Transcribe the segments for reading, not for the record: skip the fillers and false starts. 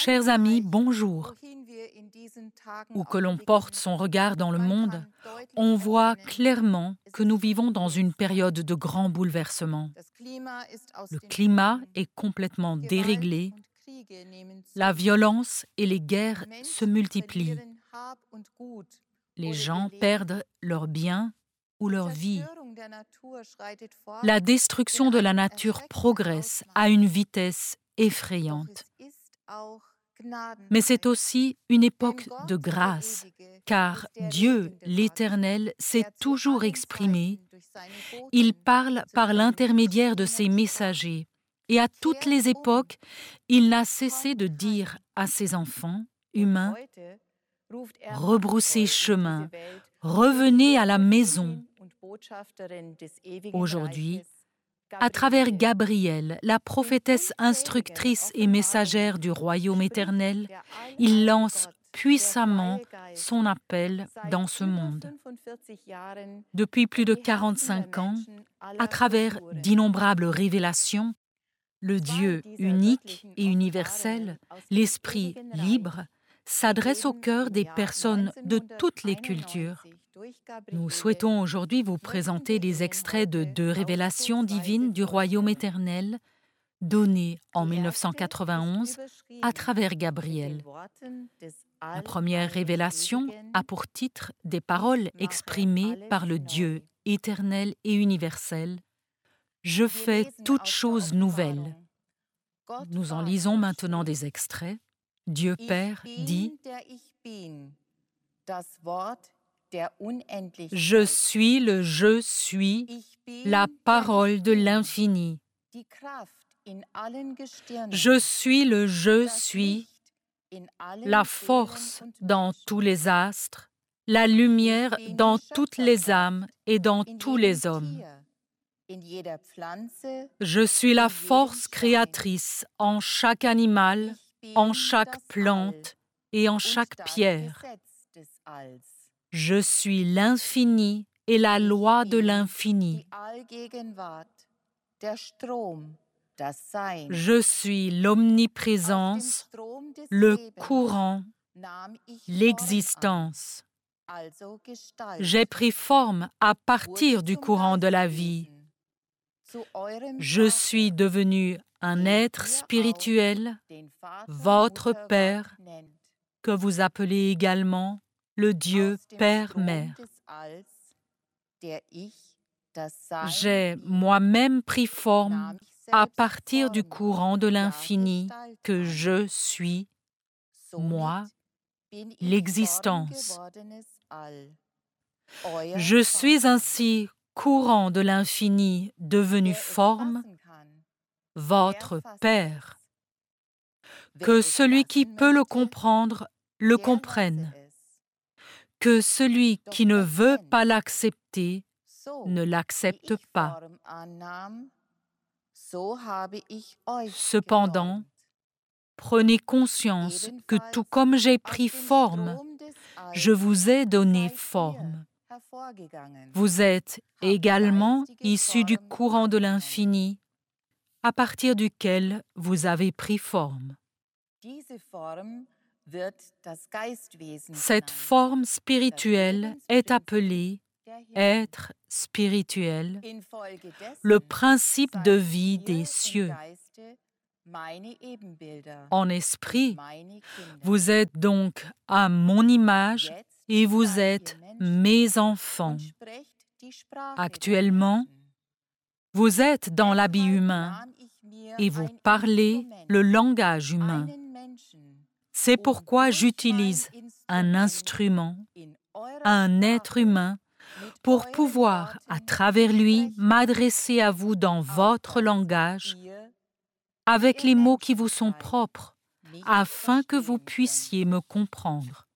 Chers amis, bonjour. Où que l'on porte son regard dans le monde, on voit clairement que nous vivons dans une période de grands bouleversements. Le climat est complètement déréglé, la violence et les guerres se multiplient. Les gens perdent leurs biens ou leur vie. La destruction de la nature progresse à une vitesse effrayante. Mais c'est aussi une époque de grâce, car Dieu, l'Éternel, s'est toujours exprimé. Il parle par l'intermédiaire de ses messagers. Et à toutes les époques, il n'a cessé de dire à ses enfants humains, « Rebroussez chemin, revenez à la maison. » Aujourd'hui, à travers Gabriel, la prophétesse instructrice et messagère du royaume éternel, il lance puissamment son appel dans ce monde. Depuis plus de 45 ans, à travers d'innombrables révélations, le Dieu unique et universel, l'Esprit libre, s'adresse au cœur des personnes de toutes les cultures. Nous souhaitons aujourd'hui vous présenter des extraits de 2 révélations divines du royaume éternel données en 1991 à travers Gabriel. La première révélation a pour titre des paroles exprimées par le Dieu éternel et universel. « Je fais toutes choses nouvelles ». Nous en lisons maintenant des extraits. Dieu Père dit « Je suis le je suis, la parole de l'infini. Je suis le je suis, la force dans tous les astres, la lumière dans toutes les âmes et dans tous les hommes. Je suis la force créatrice en chaque animal, en chaque plante et en chaque pierre. Je suis l'infini et la loi de l'infini. Je suis l'omniprésence, le courant, l'existence. J'ai pris forme à partir du courant de la vie. Je suis devenu un être spirituel, votre Père, que vous appelez également le Dieu Père-Mère. J'ai moi-même pris forme à partir du courant de l'infini que je suis, moi, l'existence. Je suis ainsi courant de l'infini devenu forme, votre Père. Que celui qui peut le comprendre le comprenne. Que celui qui ne veut pas l'accepter ne l'accepte pas. Cependant, prenez conscience que tout comme j'ai pris forme, je vous ai donné forme. Vous êtes également issus du courant de l'infini, à partir duquel vous avez pris forme. Cette forme spirituelle est appelée être spirituel, le principe de vie des cieux. En esprit, vous êtes donc à mon image et vous êtes mes enfants. Actuellement, vous êtes dans l'habit humain et vous parlez le langage humain. C'est pourquoi j'utilise un instrument, un être humain, pour pouvoir, à travers lui, m'adresser à vous dans votre langage, avec les mots qui vous sont propres, afin que vous puissiez me comprendre.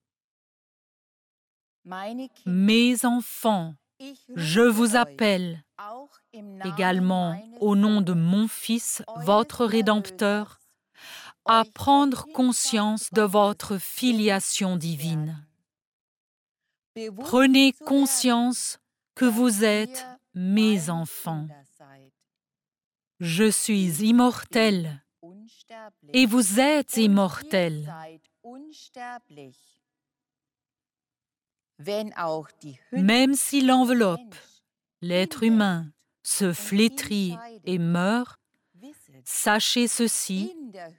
Mes enfants, je vous appelle, également au nom de mon Fils, votre Rédempteur, à prendre conscience de votre filiation divine. Prenez conscience que vous êtes mes enfants. Je suis immortel et vous êtes immortels. Même si l'enveloppe, l'être humain, se flétrit et meurt, sachez ceci,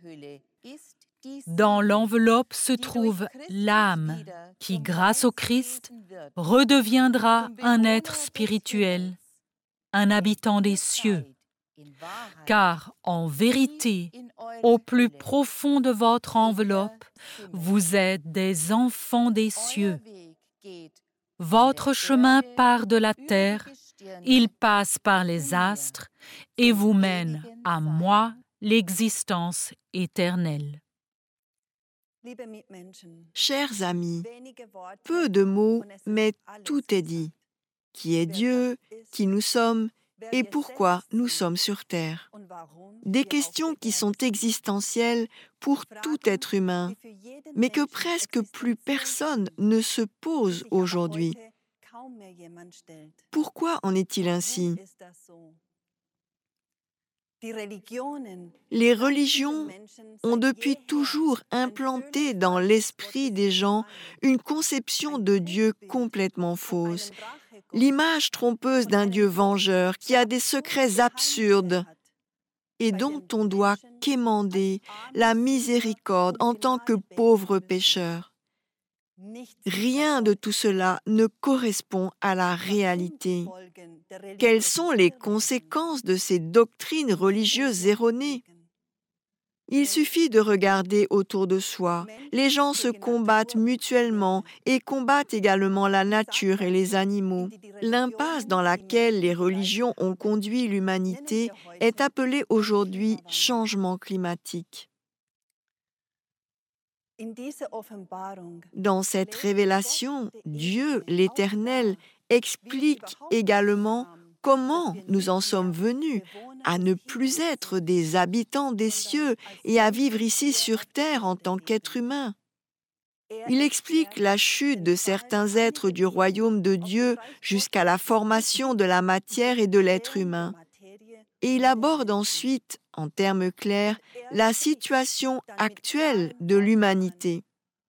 dans l'enveloppe se trouve l'âme qui, grâce au Christ, redeviendra un être spirituel, un habitant des cieux. Car, en vérité, au plus profond de votre enveloppe, vous êtes des enfants des cieux. Votre chemin part de la terre, il passe par les astres et vous mène à moi, l'existence éternelle. Chers amis, peu de mots, mais tout est dit. Qui est Dieu, qui nous sommes et pourquoi nous sommes sur terre. Des questions qui sont existentielles pour tout être humain, mais que presque plus personne ne se pose aujourd'hui. Pourquoi en est-il ainsi? Les religions ont depuis toujours implanté dans l'esprit des gens une conception de Dieu complètement fausse, l'image trompeuse d'un Dieu vengeur qui a des secrets absurdes et dont on doit quémander la miséricorde en tant que pauvre pécheur. Rien de tout cela ne correspond à la réalité. Quelles sont les conséquences de ces doctrines religieuses erronées? Il suffit de regarder autour de soi. Les gens se combattent mutuellement et combattent également la nature et les animaux. L'impasse dans laquelle les religions ont conduit l'humanité est appelée aujourd'hui changement climatique. Dans cette révélation, Dieu, l'Éternel, explique également comment nous en sommes venus à ne plus être des habitants des cieux et à vivre ici sur terre en tant qu'êtres humains. Il explique la chute de certains êtres du royaume de Dieu jusqu'à la formation de la matière et de l'être humain. Et il aborde ensuite, en termes clairs, la situation actuelle de l'humanité.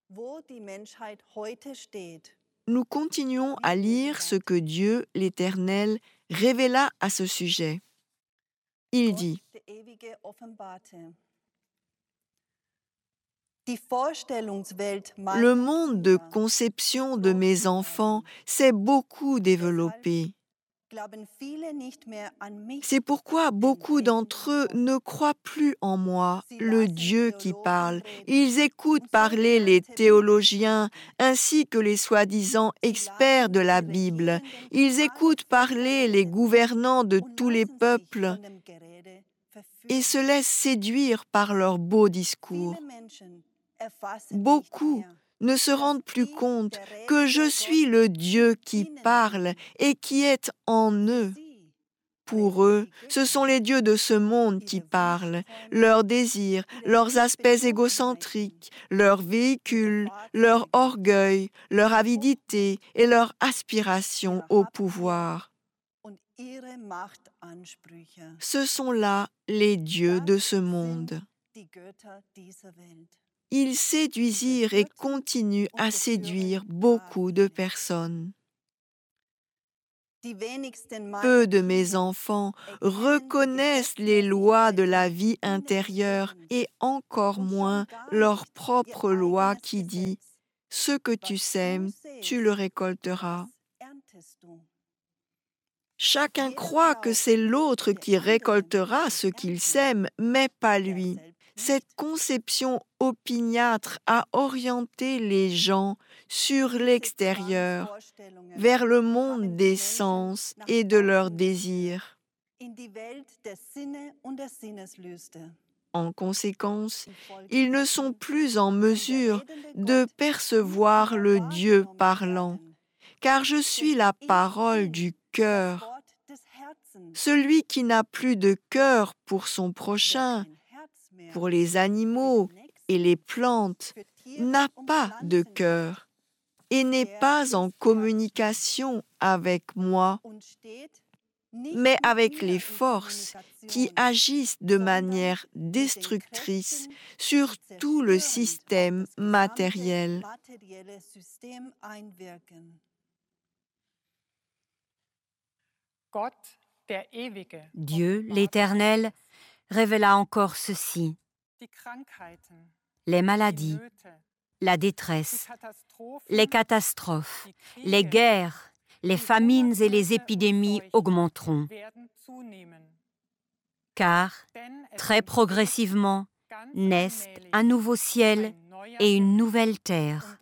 Nous continuons à lire ce que Dieu, l'Éternel, révéla à ce sujet. Il dit : le monde de conception de mes enfants s'est beaucoup développé. C'est pourquoi beaucoup d'entre eux ne croient plus en moi, le Dieu qui parle. Ils écoutent parler les théologiens ainsi que les soi-disant experts de la Bible. Ils écoutent parler les gouvernants de tous les peuples et se laissent séduire par leurs beaux discours. Beaucoup ne se rendent plus compte que je suis le Dieu qui parle et qui est en eux. Pour eux, ce sont les dieux de ce monde qui parlent, leurs désirs, leurs aspects égocentriques, leurs véhicules, leur orgueil, leur avidité et leur aspiration au pouvoir. Ce sont là les dieux de ce monde. Ils séduisirent et continuent à séduire beaucoup de personnes. Peu de mes enfants reconnaissent les lois de la vie intérieure et encore moins leur propre loi qui dit « Ce que tu sèmes, tu le récolteras ». Chacun croit que c'est l'autre qui récoltera ce qu'il sème, mais pas lui. Cette conception opiniâtre a orienté les gens sur l'extérieur, vers le monde des sens et de leurs désirs. En conséquence, ils ne sont plus en mesure de percevoir le Dieu parlant, car je suis la parole du cœur. Celui qui n'a plus de cœur pour son prochain, pour les animaux et les plantes, n'a pas de cœur et n'est pas en communication avec moi. mais avec les forces qui agissent de manière destructrice sur tout le système matériel. Dieu, l'Éternel, révéla encore ceci: les maladies, la détresse, les catastrophes, les guerres, les famines et les épidémies augmenteront. Car, très progressivement, naissent un nouveau ciel et une nouvelle terre.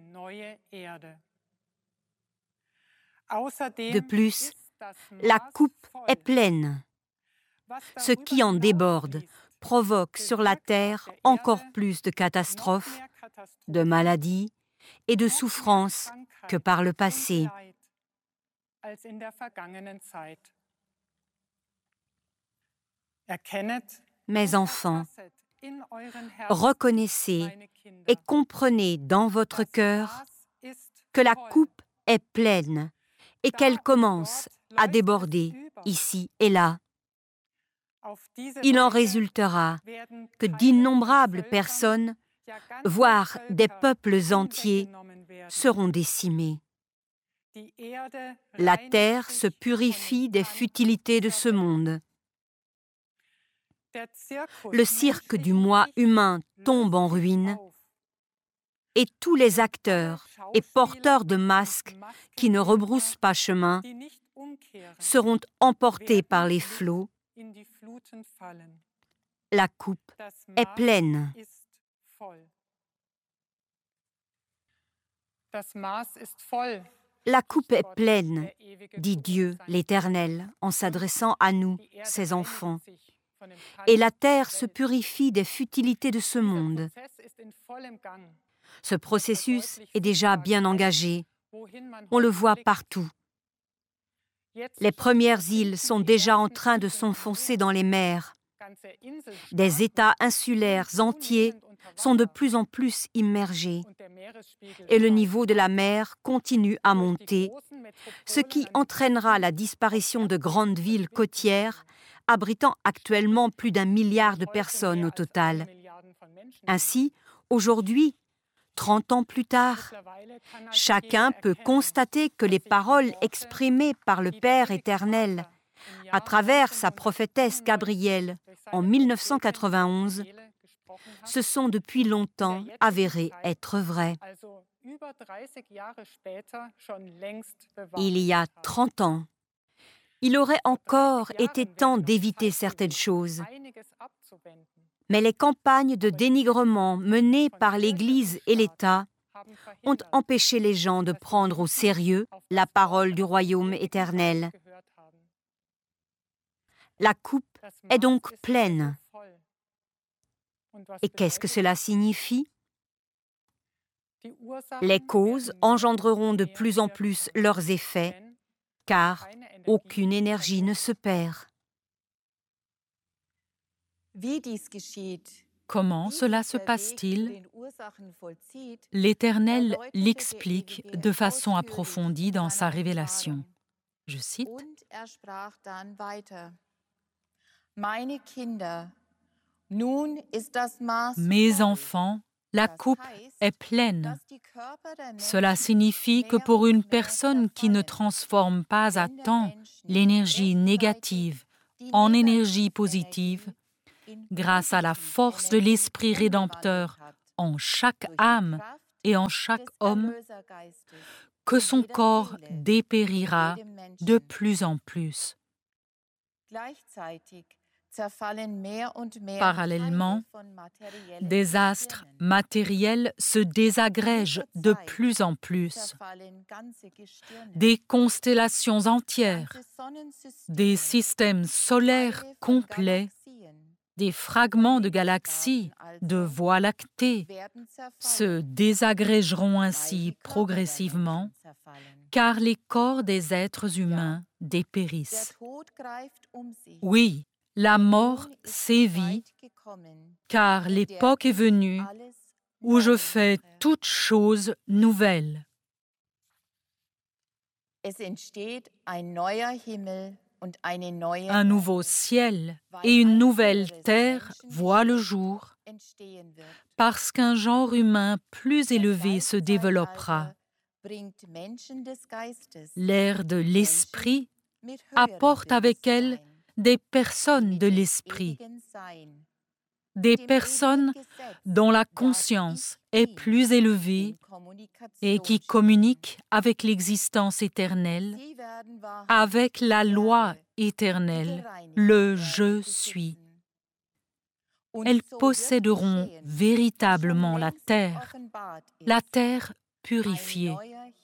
De plus, la coupe est pleine. Ce qui en déborde provoque sur la terre encore plus de catastrophes, de maladies et de souffrances que par le passé. Mes enfants, reconnaissez et comprenez dans votre cœur que la coupe est pleine et qu'elle commence à déborder ici et là. Il en résultera que d'innombrables personnes, voire des peuples entiers, seront décimés. La terre se purifie des futilités de ce monde. Le cirque du moi humain tombe en ruine et tous les acteurs et porteurs de masques qui ne rebroussent pas chemin seront emportés par les flots. La coupe est pleine. La coupe est pleine, dit Dieu l'Éternel en s'adressant à nous, ses enfants. Et la terre se purifie des futilités de ce monde. Ce processus est déjà bien engagé. On le voit partout. Les premières îles sont déjà en train de s'enfoncer dans les mers. Des États insulaires entiers sont de plus en plus immergés. Et le niveau de la mer continue à monter, ce qui entraînera la disparition de grandes villes côtières abritant actuellement plus d'1 milliard de personnes au total. Ainsi, aujourd'hui, 30 ans plus tard, chacun peut constater que les paroles exprimées par le Père éternel à travers sa prophétesse Gabrielle en 1991 se sont depuis longtemps avérées être vraies. Il y a 30 ans, il aurait encore été temps d'éviter certaines choses. Mais les campagnes de dénigrement menées par l'Église et l'État ont empêché les gens de prendre au sérieux la parole du royaume éternel. La coupe est donc pleine. Et qu'est-ce que cela signifie? Les causes engendreront de plus en plus leurs effets, car aucune énergie ne se perd. Comment cela se passe-t-il? L'Éternel l'explique de façon approfondie dans sa révélation. Je cite: « Mes enfants, la coupe est pleine. » Cela signifie que pour une personne qui ne transforme pas à temps l'énergie négative en énergie positive, grâce à la force de l'Esprit rédempteur en chaque âme et en chaque homme, que son corps dépérira de plus en plus. Parallèlement, des astres matériels se désagrègent de plus en plus. Des constellations entières, des systèmes solaires complets, des fragments de galaxies, de voies lactées, se désagrégeront ainsi progressivement, car les corps des êtres humains dépérissent. Oui, la mort sévit, car l'époque est venue où je fais toutes choses nouvelles. Un nouveau ciel et une nouvelle terre voient le jour parce qu'un genre humain plus élevé se développera. L'ère de l'esprit apporte avec elle des personnes de l'esprit, des personnes dont la conscience est plus élevée et qui communiquent avec l'existence éternelle, avec la loi éternelle, le « je suis ». Elles posséderont véritablement la terre purifiée.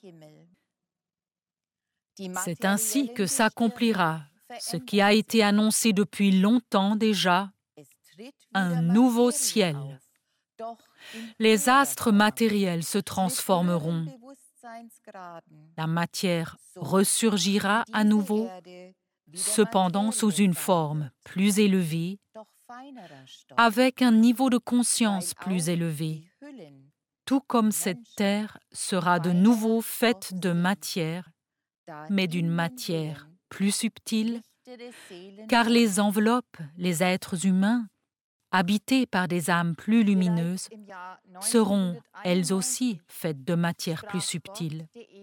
C'est ainsi que s'accomplira ce qui a été annoncé depuis longtemps déjà, un nouveau ciel. Les astres matériels se transformeront. La matière ressurgira à nouveau, cependant sous une forme plus élevée, avec un niveau de conscience plus élevé, tout comme cette terre sera de nouveau faite de matière, mais d'une matière plus subtile, car les enveloppes, les êtres humains, habités par des âmes plus lumineuses, seront, elles aussi, faites de matière plus subtile.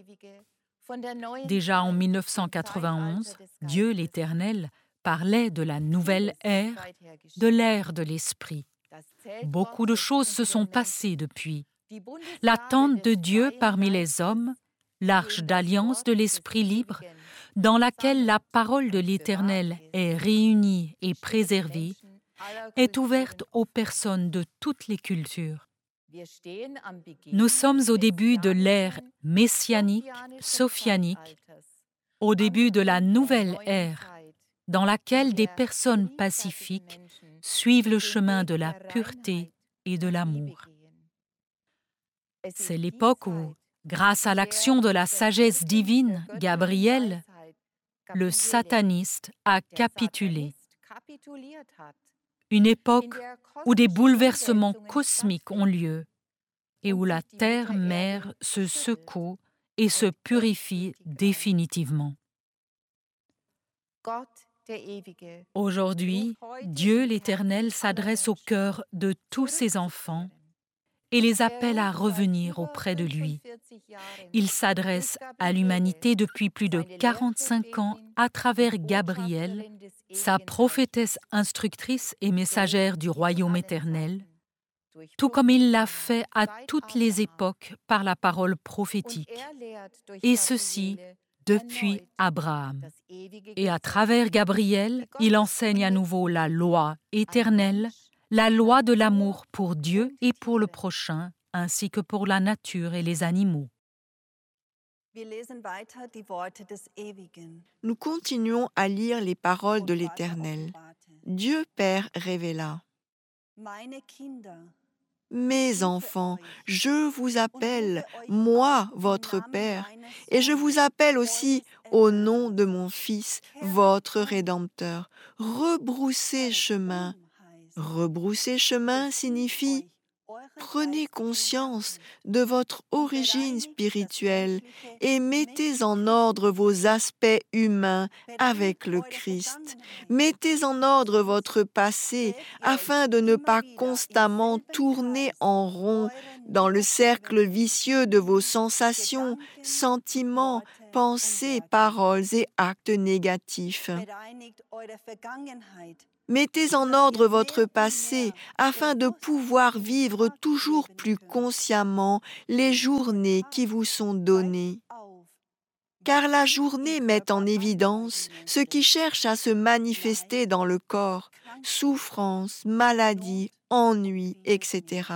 Déjà en 1991, Dieu l'Éternel parlait de la nouvelle ère, de l'ère de l'Esprit. Beaucoup de choses se sont passées depuis. L'attente de Dieu parmi les hommes, l'arche d'alliance de l'Esprit libre, dans laquelle la parole de l'Éternel est réunie et préservée, est ouverte aux personnes de toutes les cultures. Nous sommes au début de l'ère messianique, sophianique, au début de la nouvelle ère, dans laquelle des personnes pacifiques suivent le chemin de la pureté et de l'amour. C'est l'époque où, grâce à l'action de la sagesse divine, Gabriel, le sataniste a capitulé. Une époque où des bouleversements cosmiques ont lieu et où la terre-mère se secoue et se purifie définitivement. Aujourd'hui, Dieu l'Éternel s'adresse au cœur de tous ses enfants et les appelle à revenir auprès de lui. Il s'adresse à l'humanité depuis plus de 45 ans à travers Gabriel, sa prophétesse instructrice et messagère du royaume éternel, tout comme il l'a fait à toutes les époques par la parole prophétique, et ceci depuis Abraham. Et à travers Gabriel, il enseigne à nouveau la loi éternelle, la loi de l'amour pour Dieu et pour le prochain, ainsi que pour la nature et les animaux. Nous continuons à lire les paroles de l'Éternel. Dieu Père révéla. Mes enfants, je vous appelle, moi, votre Père, et je vous appelle aussi au nom de mon Fils, votre Rédempteur. Rebroussez chemin. Rebrousser chemin signifie prenez conscience de votre origine spirituelle et mettez en ordre vos aspects humains avec le Christ. Mettez en ordre votre passé afin de ne pas constamment tourner en rond dans le cercle vicieux de vos sensations, sentiments, pensées, paroles et actes négatifs. Mettez en ordre votre passé afin de pouvoir vivre toujours plus consciemment les journées qui vous sont données. Car la journée met en évidence ce qui cherche à se manifester dans le corps, souffrance, maladie, ennui, etc.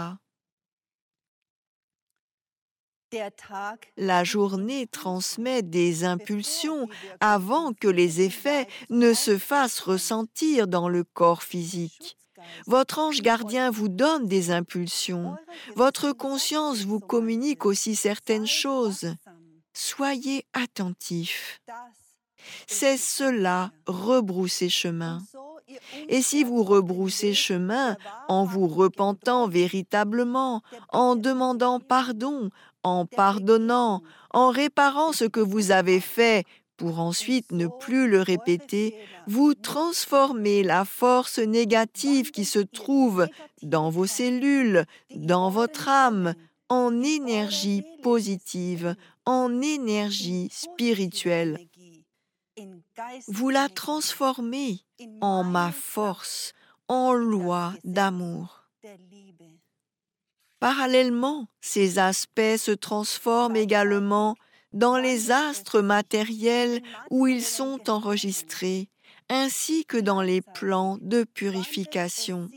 La journée transmet des impulsions avant que les effets ne se fassent ressentir dans le corps physique. Votre ange gardien vous donne des impulsions. Votre conscience vous communique aussi certaines choses. Soyez attentifs. C'est cela, rebrousser chemin. Et si vous rebroussez chemin en vous repentant véritablement, en demandant pardon, en pardonnant, en réparant ce que vous avez fait pour ensuite ne plus le répéter, vous transformez la force négative qui se trouve dans vos cellules, dans votre âme, en énergie positive, en énergie spirituelle. Vous la transformez en ma force, en loi d'amour. Parallèlement, ces aspects se transforment également dans les astres matériels où ils sont enregistrés, ainsi que dans les plans de purification.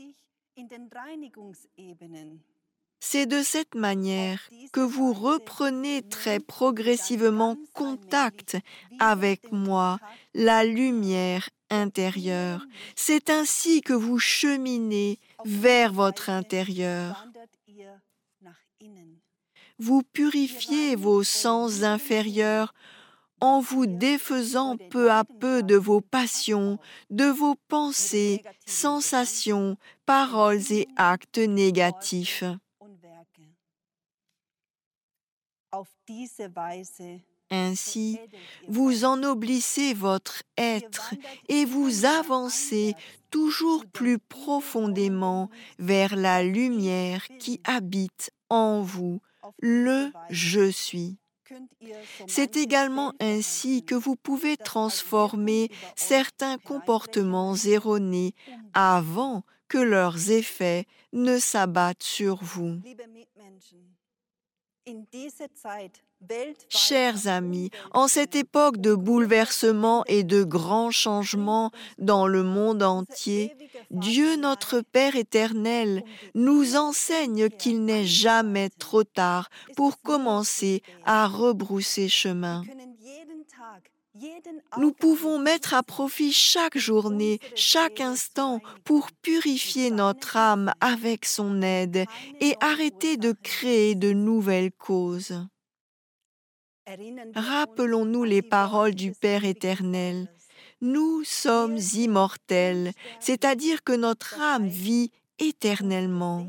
C'est de cette manière que vous reprenez très progressivement contact avec moi, la lumière intérieure. C'est ainsi que vous cheminez vers votre intérieur. Vous purifiez vos sens inférieurs en vous défaisant peu à peu de vos passions, de vos pensées, sensations, paroles et actes négatifs. Ainsi, vous ennoblissez votre être et vous avancez toujours plus profondément vers la lumière qui habite en vous, le Je suis. C'est également ainsi que vous pouvez transformer certains comportements erronés avant que leurs effets ne s'abattent sur vous. Chers amis, en cette époque de bouleversement et de grands changements dans le monde entier, Dieu notre Père éternel nous enseigne qu'il n'est jamais trop tard pour commencer à rebrousser chemin. Nous pouvons mettre à profit chaque journée, chaque instant pour purifier notre âme avec son aide et arrêter de créer de nouvelles causes. Rappelons-nous les paroles du Père éternel. Nous sommes immortels, c'est-à-dire que notre âme vit éternellement.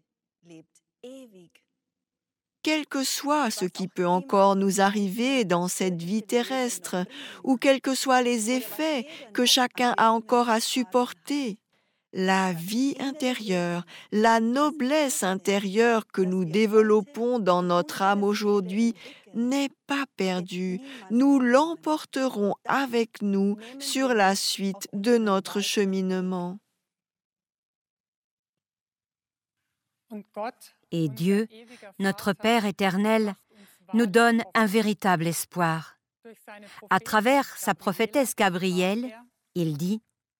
Quel que soit ce qui peut encore nous arriver dans cette vie terrestre, ou quels que soient les effets que chacun a encore à supporter, la vie intérieure, la noblesse intérieure que nous développons dans notre âme aujourd'hui n'est pas perdue. Nous l'emporterons avec nous sur la suite de notre cheminement. Et Dieu, notre Père éternel, nous donne un véritable espoir. À travers sa prophétesse Gabrielle, il dit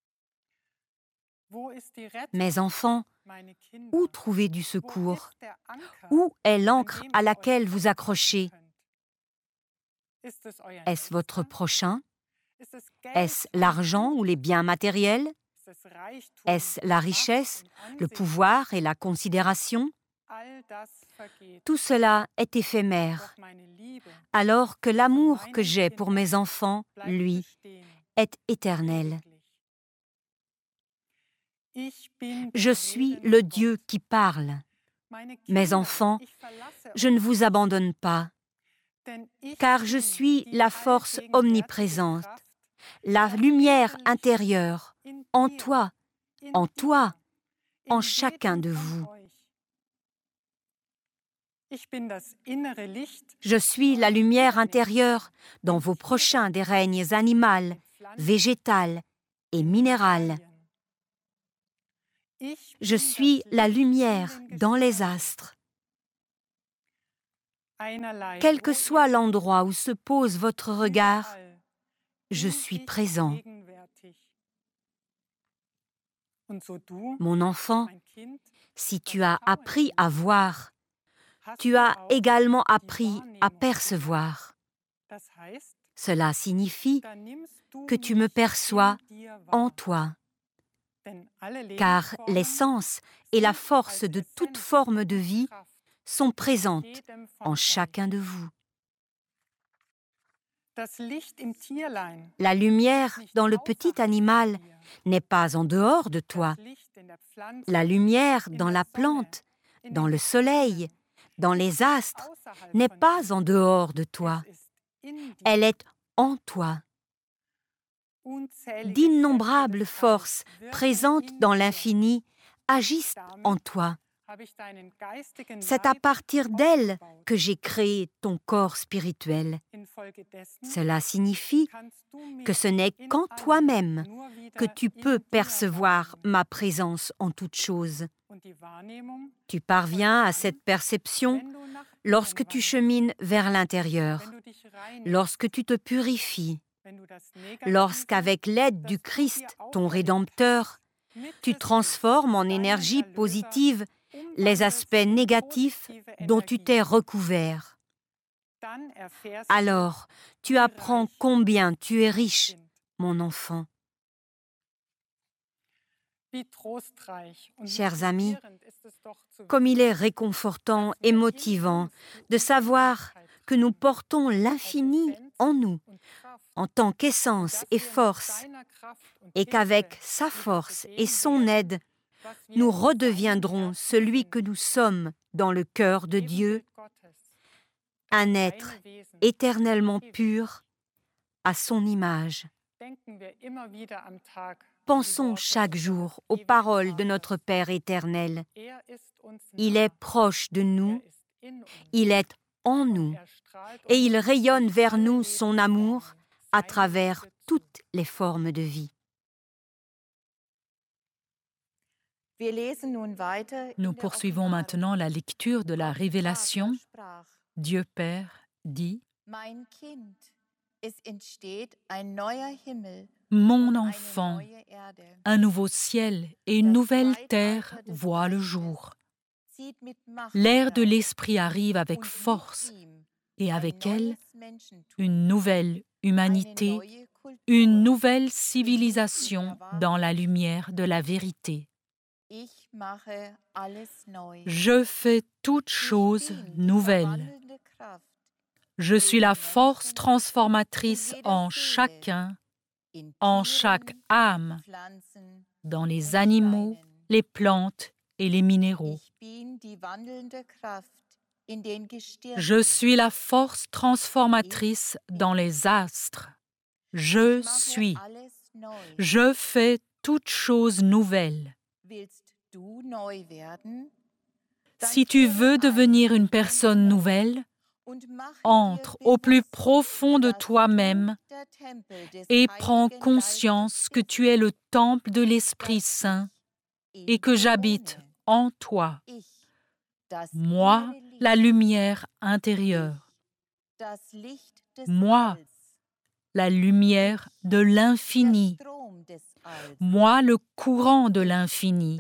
« Mes enfants, où trouvez du secours? Où est l'ancre à laquelle vous accrochez? Est-ce votre prochain? Est-ce l'argent ou les biens matériels? Est-ce la richesse, le pouvoir et la considération? Tout cela est éphémère, alors que l'amour que j'ai pour mes enfants, lui, est éternel. Je suis le Dieu qui parle. Mes enfants, je ne vous abandonne pas, car je suis la force omniprésente, la lumière intérieure, en toi, en chacun de vous. Je suis la lumière intérieure dans vos prochains des règnes animal, végétal et minéral. Je suis la lumière dans les astres. Quel que soit l'endroit où se pose votre regard, je suis présent. Mon enfant, si tu as appris à voir, tu as également appris à percevoir. Cela signifie que tu me perçois en toi, car l'essence et la force de toute forme de vie sont présentes en chacun de vous. La lumière dans le petit animal n'est pas en dehors de toi. La lumière dans la plante, dans le soleil, dans les astres, n'est pas en dehors de toi. Elle est en toi. D'innombrables forces présentes dans l'infini agissent en toi. C'est à partir d'elles que j'ai créé ton corps spirituel. Cela signifie que ce n'est qu'en toi-même que tu peux percevoir ma présence en toute chose. Tu parviens à cette perception lorsque tu chemines vers l'intérieur, lorsque tu te purifies, lorsqu'avec l'aide du Christ, ton Rédempteur, tu transformes en énergie positive les aspects négatifs dont tu t'es recouvert. Alors, tu apprends combien tu es riche, mon enfant. Chers amis, comme il est réconfortant et motivant de savoir que nous portons l'infini en nous, en tant qu'essence et force, et qu'avec sa force et son aide, nous redeviendrons celui que nous sommes dans le cœur de Dieu, un être éternellement pur à son image. Pensons chaque jour aux paroles de notre Père éternel. Il est proche de nous, il est en nous, et il rayonne vers nous son amour à travers toutes les formes de vie. Nous poursuivons maintenant la lecture de la Révélation. Dieu Père dit: Mon enfant, un nouveau ciel et une nouvelle terre voient le jour. L'ère de l'Esprit arrive avec force, et avec elle, une nouvelle humanité, une nouvelle civilisation dans la lumière de la vérité. Je fais toutes choses nouvelles. Je suis la force transformatrice en chacun, en chaque âme, dans les animaux, les plantes et les minéraux. Je suis la force transformatrice dans les astres. Je suis. Je fais toutes choses nouvelles. Si tu veux devenir une personne nouvelle, entre au plus profond de toi-même et prends conscience que tu es le temple de l'Esprit Saint et que j'habite en toi. Moi, la lumière intérieure. Moi, la lumière de l'infini. Moi, le courant de l'infini.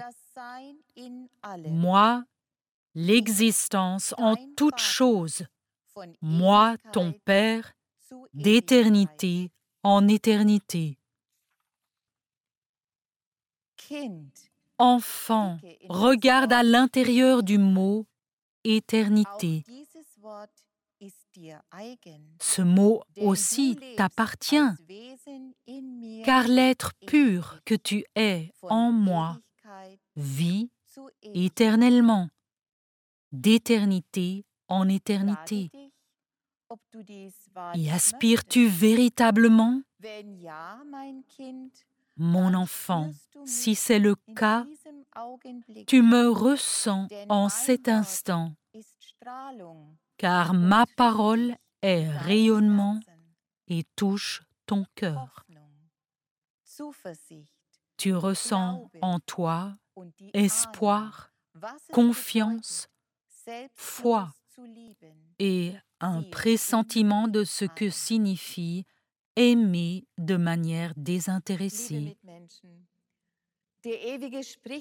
Moi, l'existence en toutes choses. Moi, ton Père, d'éternité en éternité. Enfant, regarde à l'intérieur du mot éternité. Ce mot aussi t'appartient, car l'être pur que tu es en moi vit éternellement, d'éternité en éternité. Y aspires-tu véritablement? Mon enfant, si c'est le cas, tu me ressens en cet instant, car ma parole est rayonnement et touche ton cœur. Tu ressens en toi espoir, confiance, foi et un pressentiment de ce que signifie aimer de manière désintéressée.